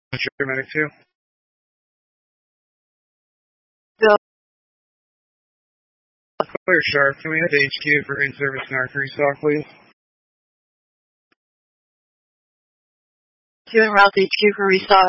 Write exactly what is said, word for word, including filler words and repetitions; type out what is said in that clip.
Medic two. Go. Clear Sharp, can we have H Q for in-service narc restock, please? Q and route H Q for restock.